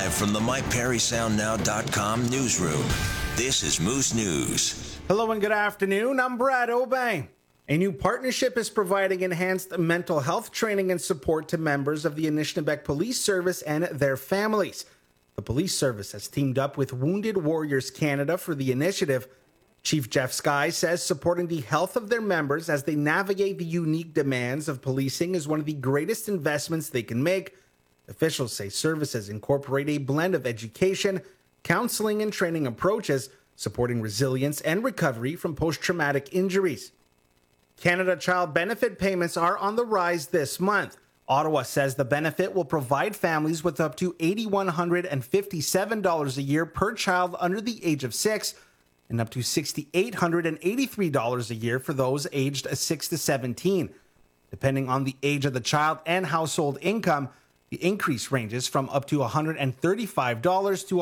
Live from the MyPerrySoundNow.com newsroom, this is Moose News. Hello and good afternoon. I'm Brad Obey. A new partnership is providing enhanced mental health training and support to members of the Anishinaabeg Police Service and their families. The police service has teamed up with Wounded Warriors Canada for the initiative. Chief Jeff Skye says supporting the health of their members as they navigate the unique demands of policing is one of the greatest investments they can make. Officials say services incorporate a blend of education, counseling, and training approaches, supporting resilience and recovery from post-traumatic injuries. Canada Child Benefit payments are on the rise this month. Ottawa says the benefit will provide families with up to $8,157 a year per child under the age of 6, and up to $6,883 a year for those aged 6 to 17. Depending on the age of the child and household income, the increase ranges from up to $135 to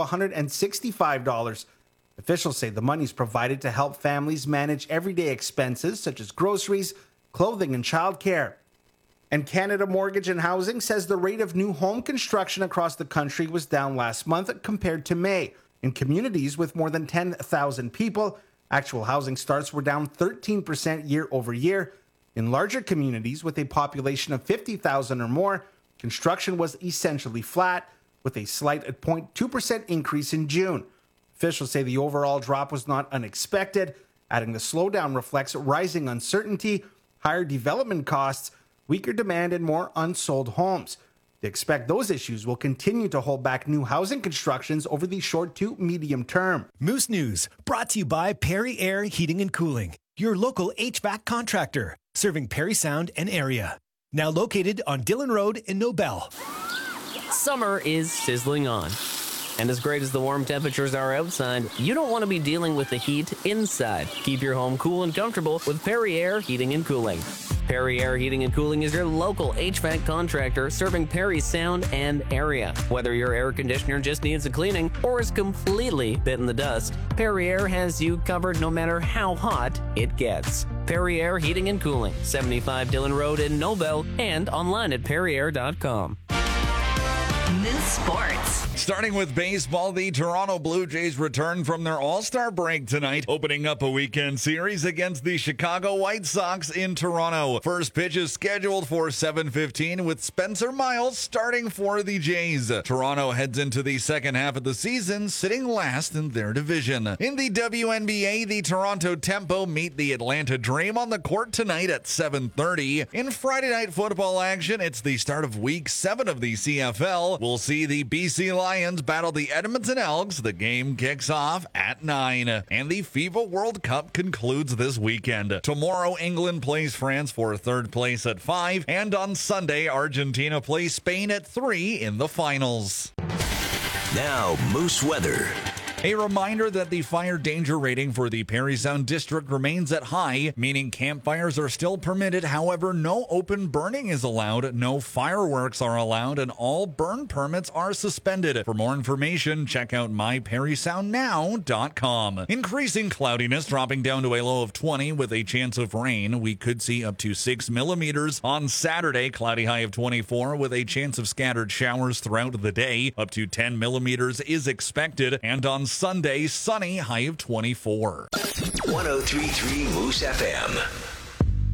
$165. Officials say the money is provided to help families manage everyday expenses such as groceries, clothing, and childcare. And Canada Mortgage and Housing says the rate of new home construction across the country was down last month compared to May. In communities with more than 10,000 people, actual housing starts were down 13% year over year. In larger communities with a population of 50,000 or more, construction was essentially flat, with a slight 0.2% increase in June. Officials say the overall drop was not unexpected, adding the slowdown reflects rising uncertainty, higher development costs, weaker demand, and more unsold homes. They expect those issues will continue to hold back new housing constructions over the short to medium term. Moose News, brought to you by Perry Air Heating and Cooling, your local HVAC contractor, serving Perry Sound and area. Now located on Dillon Road in Nobel. Summer is sizzling on. And as great as the warm temperatures are outside, you don't want to be dealing with the heat inside. Keep your home cool and comfortable with Perry Air Heating and Cooling. Perry Air Heating and Cooling is your local HVAC contractor serving Perry Sound and area. Whether your air conditioner just needs a cleaning or is completely bitten the dust, Perry Air has you covered no matter how hot it gets. Perry Air Heating and Cooling, 75 Dillon Road in Nobel, and online at perryair.com. Moose Sports. Starting with baseball, the Toronto Blue Jays return from their All-Star break tonight, opening up a weekend series against the Chicago White Sox in Toronto. First pitch is scheduled for 7:15 with Spencer Miles starting for the Jays. Toronto heads into the second half of the season, sitting last in their division. In the WNBA, the Toronto Tempo meet the Atlanta Dream on the court tonight at 7:30. In Friday night football action, it's the start of Week 7 of the CFL. We'll see the BC Lions battle the Edmonton Elks. The game kicks off at 9. And the FIFA World Cup concludes this weekend. Tomorrow, England plays France for third place at 5. And on Sunday, Argentina plays Spain at 3 in the finals. Now, Moose Weather. A reminder that the fire danger rating for the Perry Sound District remains at high, meaning campfires are still permitted. However, no open burning is allowed, no fireworks are allowed, and all burn permits are suspended. For more information, check out myperrysoundnow.com. Increasing cloudiness, dropping down to a low of 20 with a chance of rain. We could see up to 6 millimeters on Saturday, cloudy high of 24 with a chance of scattered showers throughout the day. Up to 10 millimeters is expected, and on Sunday, sunny, high of 24. 103.3 Moose FM.